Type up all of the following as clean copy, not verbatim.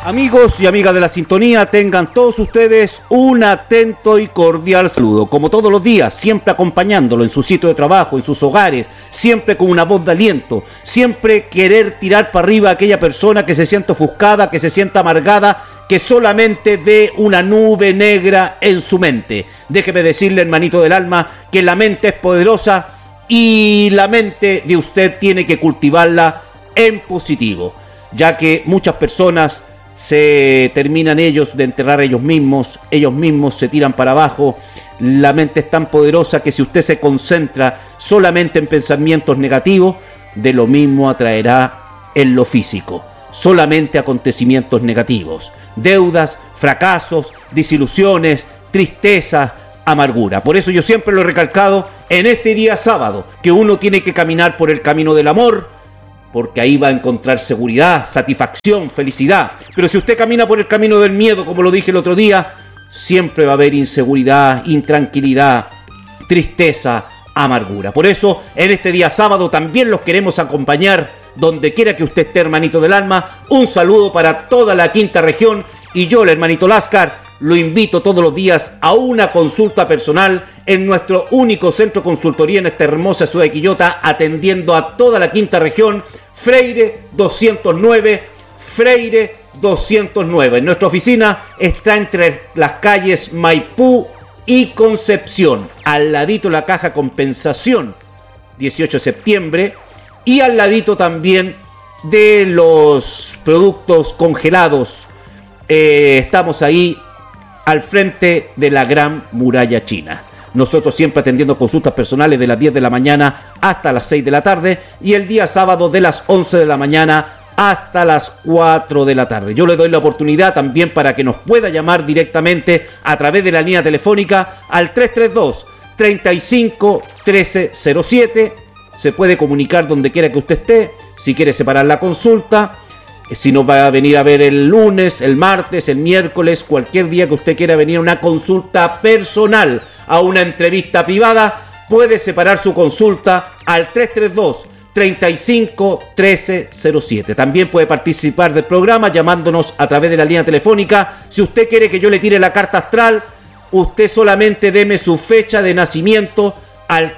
Amigos y amigas de la sintonía, tengan todos ustedes un atento y cordial saludo. Como todos los días, siempre acompañándolo en su sitio de trabajo, en sus hogares, siempre con una voz de aliento, siempre querer tirar para arriba a aquella persona que se siente ofuscada, que se sienta amargada, que solamente ve una nube negra en su mente. Déjeme decirle, hermanito del alma, que la mente es poderosa y la mente de usted tiene que cultivarla en positivo, ya que muchas personas se terminan ellos de enterrar ellos mismos se tiran para abajo. La mente es tan poderosa que si usted se concentra solamente en pensamientos negativos, de lo mismo atraerá en lo físico, solamente acontecimientos negativos, deudas, fracasos, desilusiones, tristeza, amargura. Por eso yo siempre lo he recalcado en este día sábado, que uno tiene que caminar por el camino del amor, porque ahí va a encontrar seguridad, satisfacción, felicidad. Pero si usted camina por el camino del miedo, como lo dije el otro día, siempre va a haber inseguridad, intranquilidad, tristeza, amargura. Por eso, en este día sábado también los queremos acompañar donde quiera que usted esté, hermanito del alma. Un saludo para toda la quinta región y yo, el hermanito Láscar, lo invito todos los días a una consulta personal en nuestro único centro de consultoría en esta hermosa ciudad de Quillota, atendiendo a toda la quinta región. Freire 209, Freire 209. Nuestra oficina está entre las calles Maipú y Concepción, al ladito la caja compensación 18 de septiembre y al ladito también de los productos congelados. Estamos ahí al frente de la Gran Muralla China. Nosotros siempre atendiendo consultas personales de las 10 de la mañana hasta las 6 de la tarde y el día sábado de las 11 de la mañana hasta las 4 de la tarde. Yo le doy la oportunidad también para que nos pueda llamar directamente a través de la línea telefónica al 332-35-1307. Se puede comunicar donde quiera que usted esté, si quiere separar la consulta, si nos va a venir a ver el lunes, el martes, el miércoles, cualquier día que usted quiera venir a una consulta personal, a una entrevista privada, puede separar su consulta al 332-35-1307. También puede participar del programa llamándonos a través de la línea telefónica. Si usted quiere que yo le tire la carta astral, usted solamente deme su fecha de nacimiento al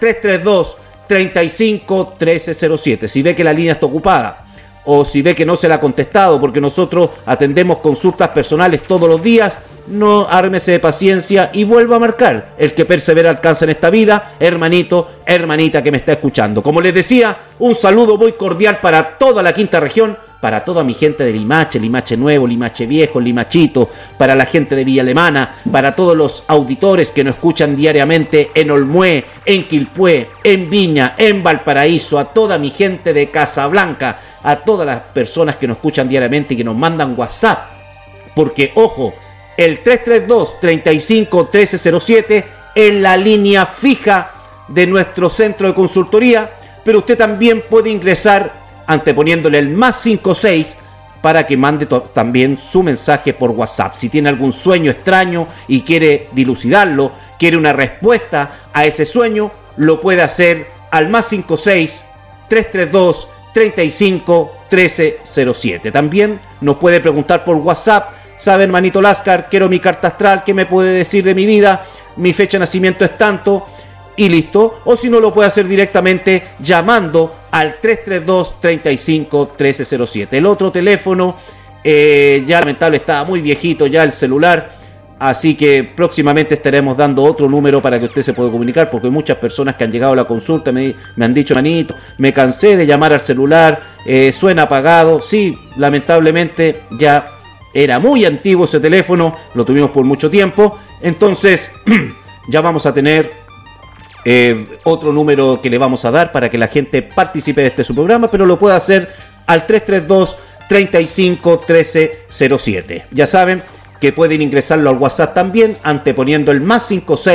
332-35-1307. Si ve que la línea está ocupada o si ve que no se la ha contestado, porque nosotros atendemos consultas personales todos los días, no, ármese de paciencia y vuelva a marcar. El que persevera alcanza en esta vida, hermanito, hermanita que me está escuchando. Como les decía, un saludo muy cordial para toda la quinta región, para toda mi gente de Limache, Limache Nuevo, Limache Viejo, Limachito, para la gente de Villa Alemana, para todos los auditores que nos escuchan diariamente en Olmué, en Quilpué, en Viña, en Valparaíso, a toda mi gente de Casablanca, a todas las personas que nos escuchan diariamente y que nos mandan WhatsApp, porque ojo, el 332-35-1307 es la línea fija de nuestro centro de consultoría, pero usted también puede ingresar anteponiéndole el más 56 para que mande también su mensaje por WhatsApp. Si tiene algún sueño extraño y quiere dilucidarlo, quiere una respuesta a ese sueño, lo puede hacer al más 56-332-35-1307. También nos puede preguntar por WhatsApp. ¿Sabe, hermanito Láscar? Quiero mi carta astral, ¿qué me puede decir de mi vida? Mi fecha de nacimiento es tanto, y listo. O si no, lo puede hacer directamente llamando al 332-35-1307. El otro teléfono, ya lamentable, está muy viejito ya el celular, así que próximamente estaremos dando otro número para que usted se pueda comunicar, porque hay muchas personas que han llegado a la consulta, me han dicho, hermanito, me cansé de llamar al celular, suena apagado. Sí, lamentablemente ya era muy antiguo ese teléfono, lo tuvimos por mucho tiempo, entonces ya vamos a tener otro número que le vamos a dar para que la gente participe de su programa, pero lo puede hacer al 332-35-1307. Ya saben que pueden ingresarlo al WhatsApp también, anteponiendo el más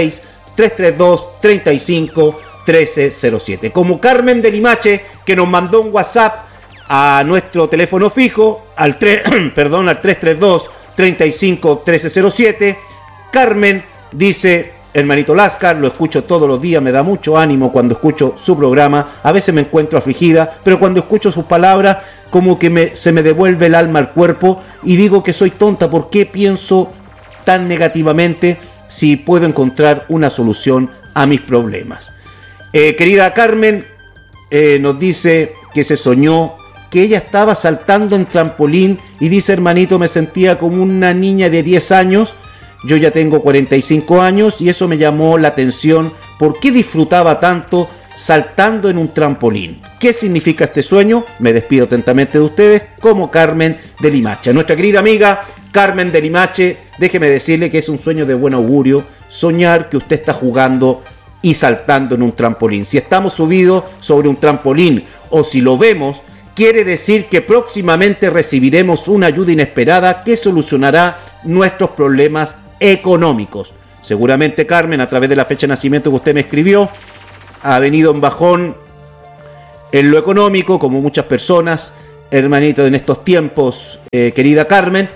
56-332-35-1307. Como Carmen de Limache, que nos mandó un WhatsApp a nuestro teléfono fijo, al 332-35-1307. Carmen dice: hermanito Lascar, lo escucho todos los días, me da mucho ánimo cuando escucho su programa. A veces me encuentro afligida, pero cuando escucho sus palabras, como que se me devuelve el alma al cuerpo y digo que soy tonta. ¿Por qué pienso tan negativamente si puedo encontrar una solución a mis problemas? Querida Carmen, nos dice que se soñó que ella estaba saltando en trampolín y dice: hermanito, me sentía como una niña de 10 años. Yo ya tengo 45 años y eso me llamó la atención. ¿Por qué disfrutaba tanto saltando en un trampolín? ¿Qué significa este sueño? Me despido atentamente de ustedes como Carmen de Limache. Nuestra querida amiga Carmen de Limache, déjeme decirle que es un sueño de buen augurio soñar que usted está jugando y saltando en un trampolín. Si estamos subidos sobre un trampolín o si lo vemos, quiere decir que próximamente recibiremos una ayuda inesperada que solucionará nuestros problemas económicos. Seguramente, Carmen, a través de la fecha de nacimiento que usted me escribió, ha venido un bajón en lo económico, como muchas personas, hermanito, en estos tiempos, querida Carmen,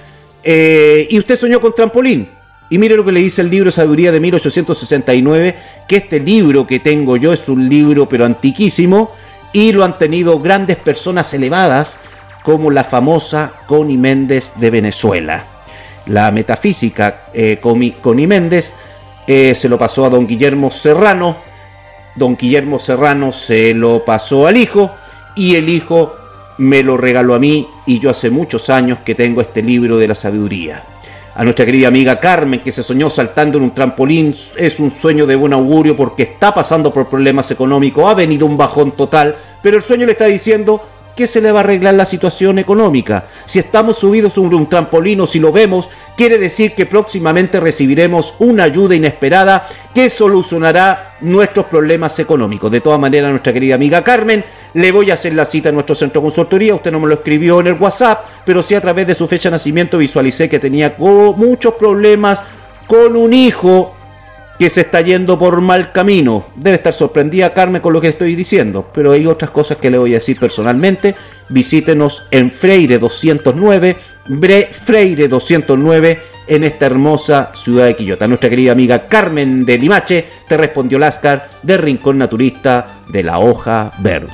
y usted soñó con trampolín. Y mire lo que le dice el libro Sabiduría de 1869, que este libro que tengo yo es un libro pero antiquísimo, y lo han tenido grandes personas elevadas, como la famosa Connie Méndez de Venezuela. La metafísica Connie Méndez se lo pasó a don Guillermo Serrano. Don Guillermo Serrano se lo pasó al hijo y el hijo me lo regaló a mí, y yo hace muchos años que tengo este libro de la sabiduría. A nuestra querida amiga Carmen, que se soñó saltando en un trampolín, es un sueño de buen augurio porque está pasando por problemas económicos, ha venido un bajón total, pero el sueño le está diciendo que se le va a arreglar la situación económica. Si estamos subidos sobre un trampolín o si lo vemos, quiere decir que próximamente recibiremos una ayuda inesperada que solucionará nuestros problemas económicos. De todas maneras, nuestra querida amiga Carmen, le voy a hacer la cita en nuestro centro de consultoría. Usted no me lo escribió en el WhatsApp, pero sí a través de su fecha de nacimiento visualicé que tenía muchos problemas con un hijo que se está yendo por mal camino. Debe estar sorprendida Carmen con lo que estoy diciendo, pero hay otras cosas que le voy a decir personalmente. Visítenos en Freire 209, Freire 209, en esta hermosa ciudad de Quillota. Nuestra querida amiga Carmen de Limache te respondió Lascar de Rincón Naturista de la Hoja Verde.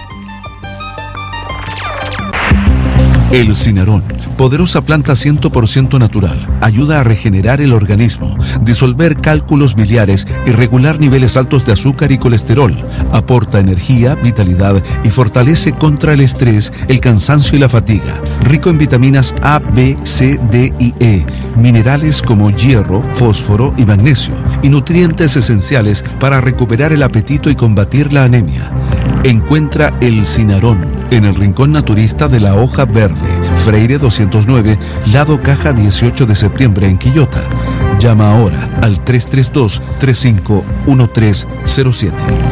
El Cinarón, poderosa planta 100% natural, ayuda a regenerar el organismo, disolver cálculos biliares y regular niveles altos de azúcar y colesterol. Aporta energía, vitalidad y fortalece contra el estrés, el cansancio y la fatiga. Rico en vitaminas A, B, C, D y E, minerales como hierro, fósforo y magnesio, y nutrientes esenciales para recuperar el apetito y combatir la anemia. Encuentra el Cinarón en el Rincón Naturista de la Hoja Verde, Freire 209, lado Caja 18 de septiembre en Quillota. Llama ahora al 332-351307.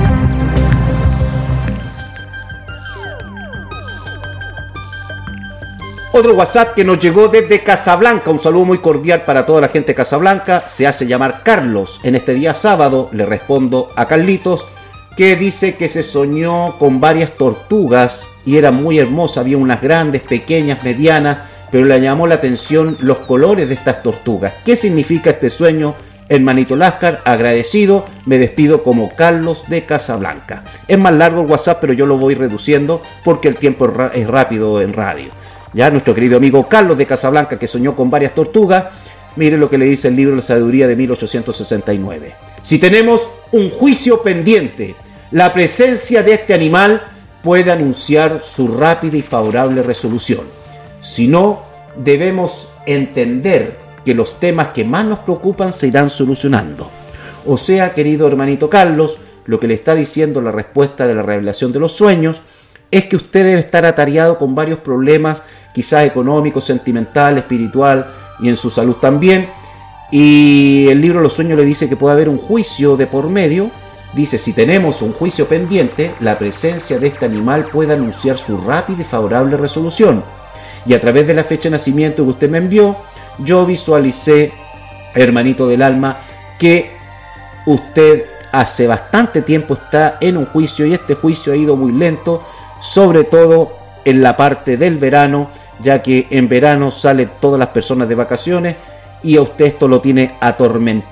Otro WhatsApp que nos llegó desde Casablanca. Un saludo muy cordial para toda la gente de Casablanca. Se hace llamar Carlos. En este día sábado le respondo a Carlitos, que dice que se soñó con varias tortugas y era muy hermosa. Había unas grandes, pequeñas, medianas, pero le llamó la atención los colores de estas tortugas. ¿Qué significa este sueño, hermanito Lascar? Agradecido, me despido como Carlos de Casablanca. Es más largo el WhatsApp, pero yo lo voy reduciendo porque el tiempo es rápido en radio. Ya nuestro querido amigo Carlos de Casablanca, que soñó con varias tortugas, mire lo que le dice el libro La Sabiduría de 1869. Si tenemos un juicio pendiente, la presencia de este animal puede anunciar su rápida y favorable resolución. Si no, debemos entender que los temas que más nos preocupan se irán solucionando. O sea, querido hermanito Carlos, lo que le está diciendo la respuesta de la revelación de los sueños es que usted debe estar atareado con varios problemas, quizás económicos, sentimental, espiritual y en su salud también. Y el libro Los Sueños le dice que puede haber un juicio de por medio. Dice, si tenemos un juicio pendiente, la presencia de este animal puede anunciar su rápida y favorable resolución. Y a través de la fecha de nacimiento que usted me envió, yo visualicé, hermanito del alma, que usted hace bastante tiempo está en un juicio y este juicio ha ido muy lento, sobre todo en la parte del verano, ya que en verano salen todas las personas de vacaciones y a usted esto lo tiene atormentado.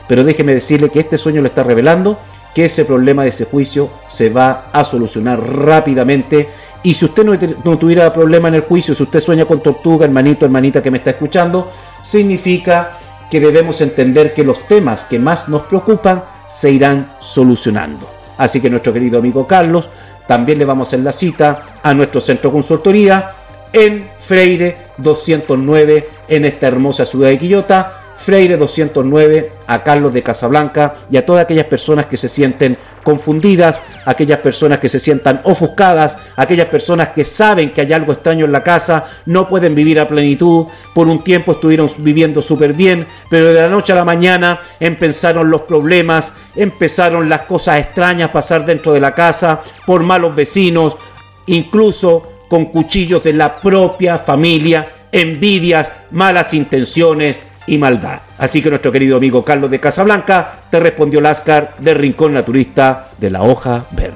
pero déjeme decirle que este sueño le está revelando que ese problema de ese juicio se va a solucionar rápidamente. Y si usted no tuviera problema en el juicio, si usted sueña con tortuga, hermanito, hermanita que me está escuchando, significa que debemos entender que los temas que más nos preocupan se irán solucionando. Así que nuestro querido amigo Carlos, también le vamos a hacer la cita a nuestro centro de consultoría en Freire 209 en esta hermosa ciudad de Quillota. Freire 209, a Carlos de Casablanca y a todas aquellas personas que se sienten confundidas, aquellas personas que se sientan ofuscadas, aquellas personas que saben que hay algo extraño en la casa, no pueden vivir a plenitud, por un tiempo estuvieron viviendo súper bien, pero de la noche a la mañana empezaron los problemas, empezaron las cosas extrañas a pasar dentro de la casa, por malos vecinos, incluso con cuchillos de la propia familia, envidias, malas intenciones y maldad. Así que nuestro querido amigo Carlos de Casablanca te respondió Láscar del Rincón Naturista de la Hoja Verde.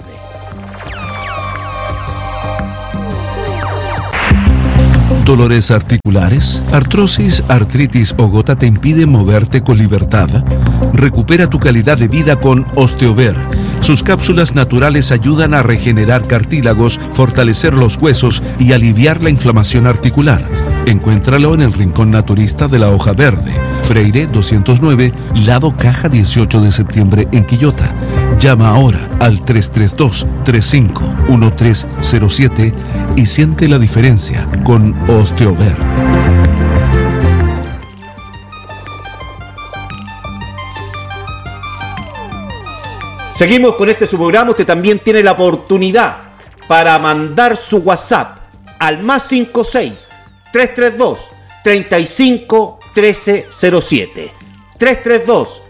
¿Dolores articulares? ¿Artrosis, artritis o gota te impiden moverte con libertad? Recupera tu calidad de vida con Osteover. Sus cápsulas naturales ayudan a regenerar cartílagos, fortalecer los huesos y aliviar la inflamación articular. Encuéntralo en el Rincón Naturista de la Hoja Verde, Freire 209, lado Caja 18 de septiembre en Quillota. Llama ahora al 332-351307 y siente la diferencia con Osteover. Seguimos con este su programa. Usted también tiene la oportunidad para mandar su WhatsApp al más 56 332 35 1307. 332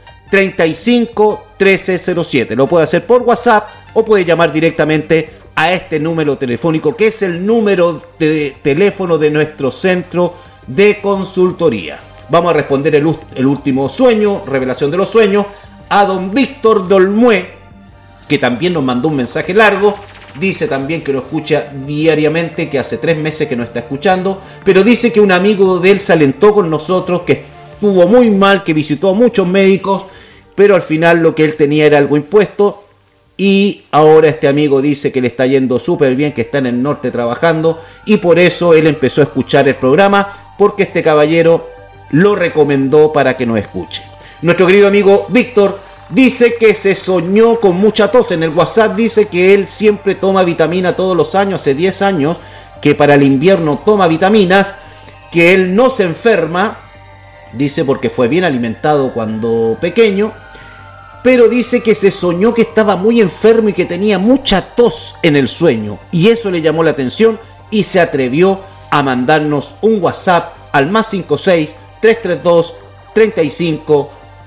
35 1307. Lo puede hacer por WhatsApp o puede llamar directamente a este número telefónico, que es el número de teléfono de nuestro centro de consultoría. Vamos a responder el último sueño, revelación de los sueños, a don Víctor Dolmué, que también nos mandó un mensaje largo. Dice también que lo escucha diariamente, que hace 3 meses que no está escuchando, pero dice que un amigo de él se alentó con nosotros, que estuvo muy mal, que visitó a muchos médicos, pero al final lo que él tenía era algo impuesto, y ahora este amigo dice que le está yendo súper bien, que está en el norte trabajando, y por eso él empezó a escuchar el programa, porque este caballero lo recomendó para que nos escuche. Nuestro querido amigo Víctor dice que se soñó con mucha tos. En el WhatsApp dice que él siempre toma vitamina todos los años, hace 10 años, que para el invierno toma vitaminas, que él no se enferma, dice porque fue bien alimentado cuando pequeño, pero dice que se soñó que estaba muy enfermo y que tenía mucha tos en el sueño, y eso le llamó la atención y se atrevió a mandarnos un WhatsApp al más 56 332 35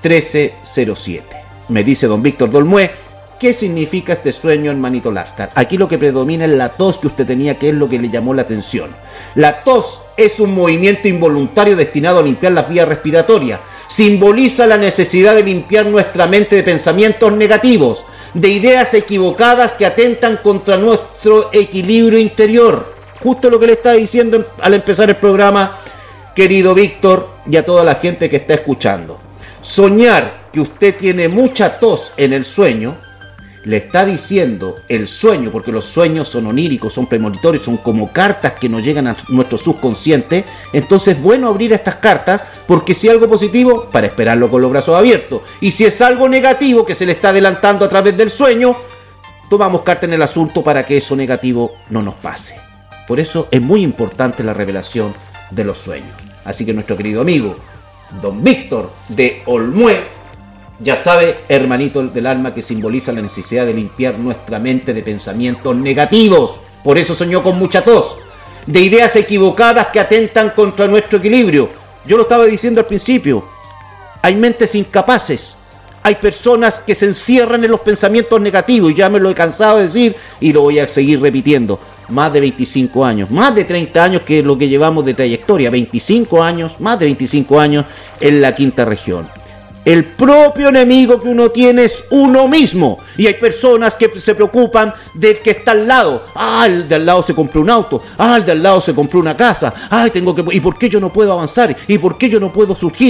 1307. Me dice don Víctor Dolmué, ¿qué significa este sueño, hermanito Láscar? Aquí lo que predomina es la tos que usted tenía, que es lo que le llamó la atención. La tos es un movimiento involuntario destinado a limpiar las vías respiratorias. Simboliza la necesidad de limpiar nuestra mente de pensamientos negativos, de ideas equivocadas que atentan contra nuestro equilibrio interior. Justo lo que le estaba diciendo al empezar el programa, querido Víctor, y a toda la gente que está escuchando. Soñar que usted tiene mucha tos en el sueño, le está diciendo el sueño, porque los sueños son oníricos, son premonitorios, son como cartas que nos llegan a nuestro subconsciente. Entonces es bueno abrir estas cartas, porque si es algo positivo, para esperarlo con los brazos abiertos, y si es algo negativo que se le está adelantando a través del sueño, tomamos carta en el asunto para que eso negativo no nos pase. Por eso es muy importante la revelación de los sueños. Así que nuestro querido amigo don Víctor de Olmué, ya sabe, hermanito del alma, que simboliza la necesidad de limpiar nuestra mente de pensamientos negativos. Por eso soñó con mucha tos, de ideas equivocadas que atentan contra nuestro equilibrio. Yo lo estaba diciendo al principio, hay mentes incapaces, hay personas que se encierran en los pensamientos negativos, y ya me lo he cansado de decir y lo voy a seguir repitiendo. Más de 25 años, más de 30 años que es lo que llevamos de trayectoria, 25 años, más de 25 años en la quinta región. El propio enemigo que uno tiene es uno mismo, y hay personas que se preocupan del que está al lado. El de al lado se compró un auto, el de al lado se compró una casa, ¿y por qué yo no puedo avanzar? ¿Y por qué yo no puedo surgir?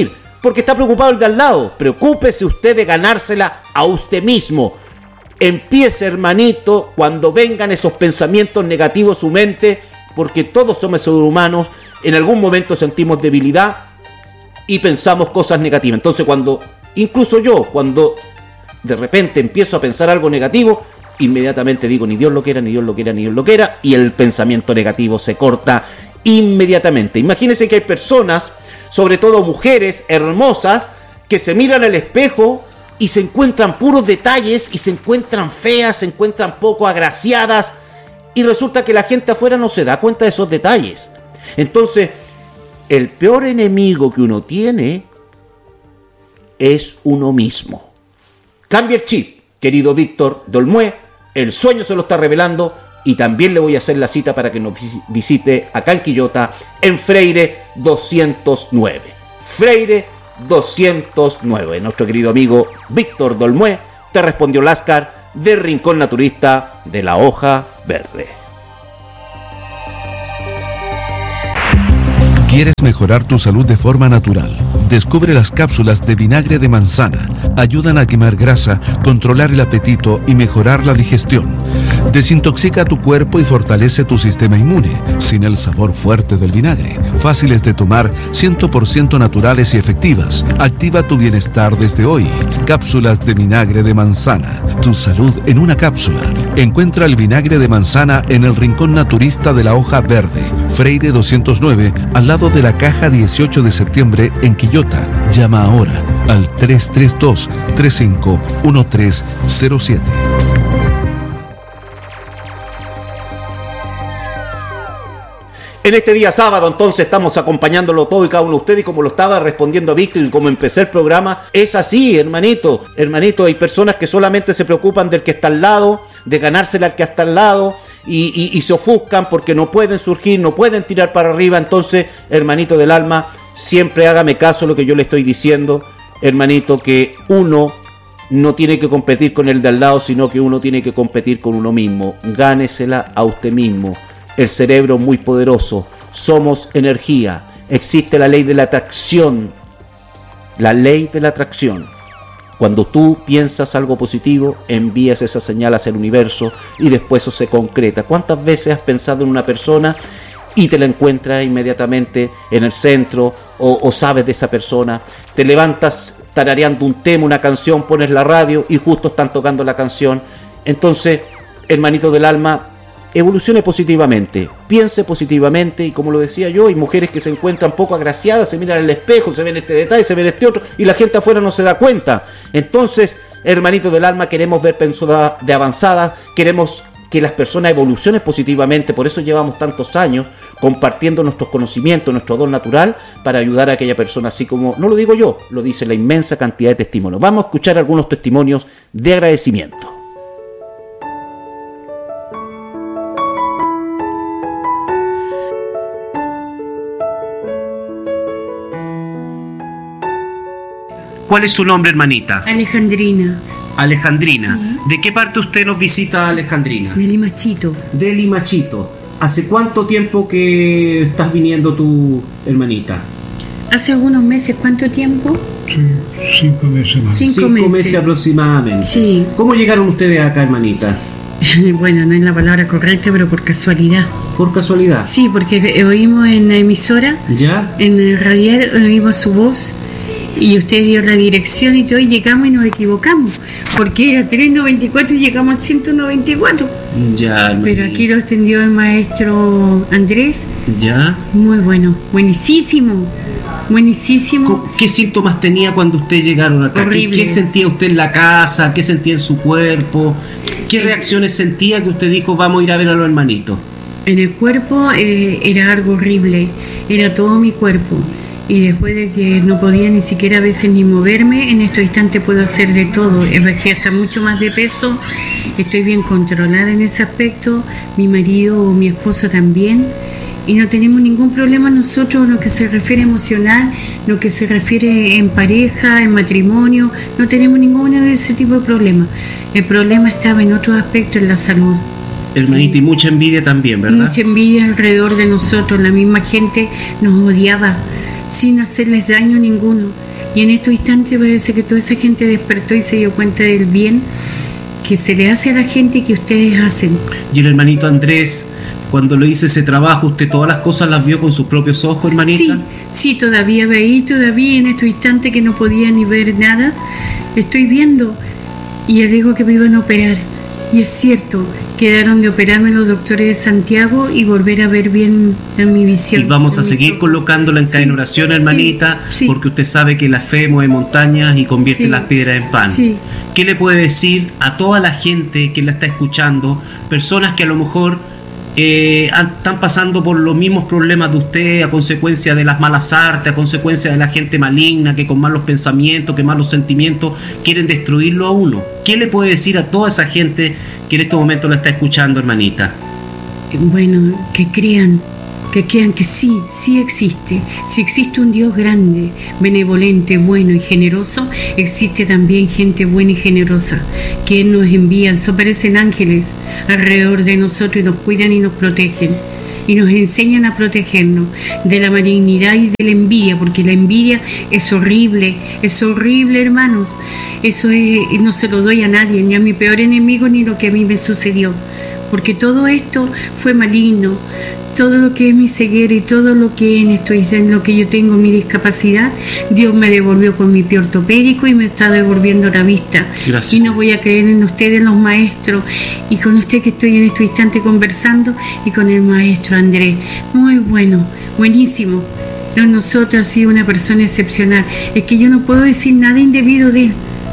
porque está preocupado el de al lado. Preocúpese usted de ganársela a usted mismo. Empiece, hermanito, cuando vengan esos pensamientos negativos a su mente, porque todos somos seres humanos, en algún momento sentimos debilidad y pensamos cosas negativas. Entonces incluso yo, cuando de repente empiezo a pensar algo negativo, inmediatamente digo, ni Dios lo quiera, ni Dios lo quiera, ni Dios lo quiera, y el pensamiento negativo se corta inmediatamente. Imagínense que hay personas, sobre todo mujeres hermosas, que se miran al espejo y se encuentran puros detalles, y se encuentran feas, se encuentran poco agraciadas, y resulta que la gente afuera no se da cuenta de esos detalles. Entonces, el peor enemigo que uno tiene es uno mismo. Cambia el chip, querido Víctor Dolmué, el sueño se lo está revelando, y también le voy a hacer la cita para que nos visite acá en Quillota, en Freire 209. Freire 209. Nuestro querido amigo Víctor Dolmué te respondió Láscar del Rincón Naturista de la Hoja Verde. ¿Quieres mejorar tu salud de forma natural? Descubre las cápsulas de vinagre de manzana. Ayudan a quemar grasa, controlar el apetito y mejorar la digestión. Desintoxica tu cuerpo y fortalece tu sistema inmune, sin el sabor fuerte del vinagre. Fáciles de tomar, 100% naturales y efectivas. Activa tu bienestar desde hoy. Cápsulas de vinagre de manzana. Tu salud en una cápsula. Encuentra el vinagre de manzana en el Rincón Naturista de la Hoja Verde, Freire 209, al lado de la Caja 18 de septiembre en Quillota. Llama ahora al 332-351307. En este día sábado, entonces, estamos acompañándolo todo y cada uno de ustedes, y como lo estaba respondiendo a Víctor y como empecé el programa, es así, hermanito. Hermanito, hay personas que solamente se preocupan del que está al lado, de ganársela al que está al lado, y se ofuscan porque no pueden surgir, no pueden tirar para arriba. Entonces, hermanito del alma, siempre hágame caso lo que yo le estoy diciendo, hermanito, que uno no tiene que competir con el de al lado, sino que uno tiene que competir con uno mismo. Gánesela a usted mismo. El cerebro es muy poderoso, somos energía, existe la ley de la atracción. La ley de la atracción. Cuando tú piensas algo positivo, envías esa señal hacia el universo y después eso se concreta. ¿Cuántas veces has pensado en una persona y te la encuentras inmediatamente en el centro o sabes de esa persona? Te levantas tarareando un tema, una canción, pones la radio y justo están tocando la canción. Entonces, hermanito del alma, evolucione positivamente, piense positivamente, y como lo decía yo, hay mujeres que se encuentran poco agraciadas, se miran al espejo, se ven este detalle, se ven este otro, y la gente afuera no se da cuenta. Entonces, hermanito del alma, queremos ver personas de avanzadas, queremos que las personas evolucionen positivamente, por eso llevamos tantos años compartiendo nuestros conocimientos, nuestro don natural, para ayudar a aquella persona, así como, no lo digo yo, lo dice la inmensa cantidad de testimonios. Vamos a escuchar algunos testimonios de agradecimiento. ¿Cuál es su nombre, hermanita? Alejandrina. Alejandrina. Sí. ¿De qué parte usted nos visita, Alejandrina? De Limachito. De Limachito. ¿Hace cuánto tiempo que estás viniendo tu hermanita? Hace algunos meses. ¿Cuánto tiempo? 5 meses más. 5 meses aproximadamente. Sí. ¿Cómo llegaron ustedes acá, hermanita? Bueno, no es la palabra correcta, pero por casualidad. ¿Por casualidad? Sí, porque oímos en la emisora, ¿Ya? en el radial, oímos su voz, y usted dio la dirección y todo, y llegamos y nos equivocamos, porque era 394 y llegamos a 194. Ya, hermanita. Pero aquí lo extendió el maestro Andrés. ¿Ya? Muy bueno, buenísimo. Buenísimo. ¿Qué síntomas tenía cuando ustedes llegaron acá? Horribles. ¿Qué sentía usted en la casa? ¿Qué sentía en su cuerpo? ¿Qué reacciones sentía que usted dijo, vamos a ir a ver a los hermanitos? En el cuerpo era algo horrible, era todo mi cuerpo. Y después de que no podía ni siquiera a veces ni moverme, en estos instantes puedo hacer de todo. Bajé hasta mucho más de peso, estoy bien controlada en ese aspecto, mi marido o mi esposo también. Y no tenemos ningún problema nosotros en lo que se refiere emocional, lo que se refiere en pareja, en matrimonio, no tenemos ninguno de ese tipo de problemas. El problema estaba en otros aspectos, en la salud. Hermanita, y mucha envidia también, ¿verdad? Mucha envidia alrededor de nosotros, la misma gente nos odiaba sin hacerles daño ninguno. Y en estos instantes parece que toda esa gente despertó y se dio cuenta del bien que se le hace a la gente y que ustedes hacen. Y el hermanito Andrés, cuando lo hizo ese trabajo, ¿usted todas las cosas las vio con sus propios ojos, hermanita? Sí, todavía veí, todavía en estos instantes que no podía ni ver nada, estoy viendo. Y él dijo que me iban a operar. Y es cierto, quedaron de operarme los doctores de Santiago y volver a ver bien en mi visión. Y vamos a seguir colocándola en cadena oración, hermanita, porque usted sabe que la fe mueve montañas y convierte las piedras en pan. ¿Qué le puede decir a toda la gente que la está escuchando, personas que a lo mejor están pasando por los mismos problemas de usted a consecuencia de las malas artes, a consecuencia de la gente maligna que con malos pensamientos, que malos sentimientos quieren destruirlo a uno? ¿Qué le puede decir a toda esa gente que en este momento la está escuchando, hermanita? Bueno, que crean que sí existe. Si existe un Dios grande, benevolente, bueno y generoso, existe también gente buena y generosa, que nos envían, se aparecen ángeles alrededor de nosotros y nos cuidan y nos protegen. Y nos enseñan a protegernos de la malignidad y de la envidia, porque la envidia es horrible, hermanos. Eso no se lo doy a nadie, ni a mi peor enemigo, ni lo que a mí me sucedió, porque todo esto fue maligno. Todo lo que es mi ceguera y todo lo que en lo que yo tengo, mi discapacidad, Dios me devolvió con mi pie ortopédico y me está devolviendo la vista. Gracias. Y no voy a creer en ustedes, los maestros, y con usted que estoy en este instante conversando, y con el maestro Andrés. Muy bueno, buenísimo. Nosotros ha sido una persona excepcional. Es que yo no puedo decir nada indebido de él.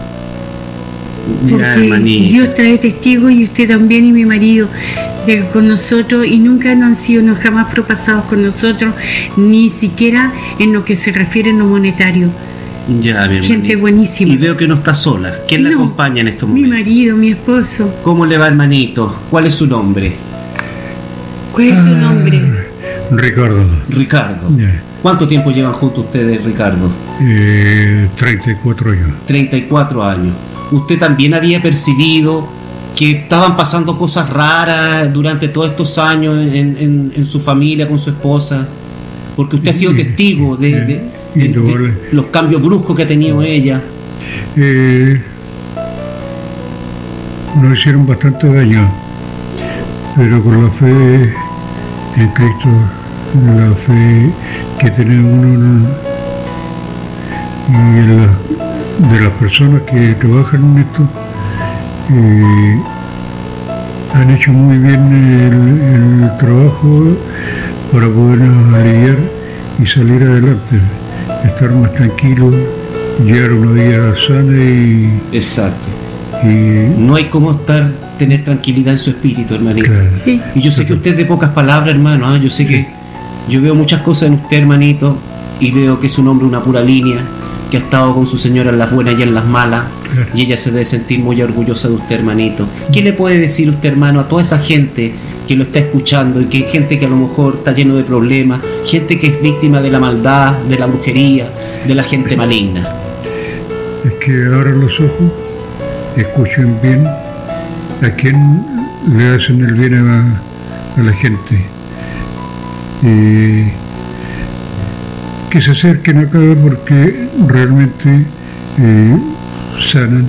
Porque Dios está de testigo, y usted también, y mi marido con nosotros, y nunca no han sido jamás propasados con nosotros, ni siquiera en lo que se refiere a lo monetario. Ya, bien, gente buenísima. Y veo que no está sola. ¿Quién la acompaña en estos momentos? Mi marido, mi esposo. ¿Cómo le va, hermanito? ¿Cuál es su nombre? ¿Cuál es tu nombre? Ricardo. Yeah. ¿Cuánto tiempo llevan juntos ustedes, Ricardo? 34 años. 34 años. ¿Usted también había percibido que estaban pasando cosas raras durante todos estos años en su familia, con su esposa? Porque usted ha sido testigo de los cambios bruscos que ha tenido ella. Nos hicieron bastante daño, pero con la fe en Cristo, la fe que tenemos uno y de las personas que trabajan en esto, han hecho muy bien el trabajo para podernos aliviar y salir adelante, estar más tranquilos, llevar una vida sana y... Exacto. No hay como tener tranquilidad en su espíritu, hermanito. Claro. Sí. Y yo sé que usted es de pocas palabras, hermano, yo sé que yo veo muchas cosas en usted, hermanito, y veo que es un hombre, una pura línea, que ha estado con su señora en las buenas y en las malas, y ella se debe sentir muy orgullosa de usted, hermanito. ¿Qué le puede decir usted, hermano, a toda esa gente que lo está escuchando, y que hay gente que a lo mejor está lleno de problemas, gente que es víctima de la maldad, de la brujería, de la gente maligna? Es que abran los ojos, escuchen bien a quién le hacen el bien a la gente, que se acerquen acá porque realmente sanan,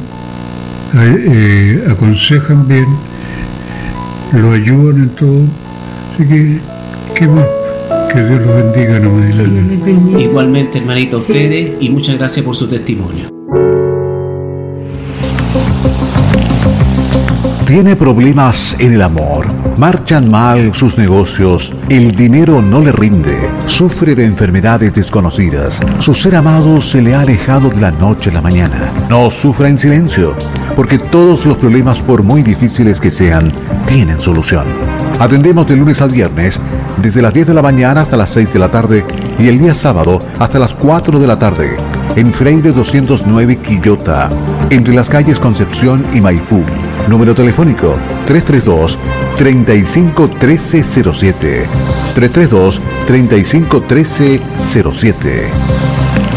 aconsejan bien, lo ayudan en todo. Así que, ¿qué más? Que Dios los bendiga, no me digan. Igualmente, hermanito, a ustedes, y muchas gracias por su testimonio. ¿Tiene problemas en el amor? ¿Marchan mal sus negocios? ¿El dinero no le rinde? ¿Sufre de enfermedades desconocidas? ¿Su ser amado se le ha alejado de la noche a la mañana? No sufra en silencio, porque todos los problemas, por muy difíciles que sean, tienen solución. Atendemos de lunes a viernes, desde las 10 de la mañana hasta las 6 de la tarde, y el día sábado hasta las 4 de la tarde, en Freire 209 Quillota, entre las calles Concepción y Maipú. Número telefónico 332-351307. 332-351307.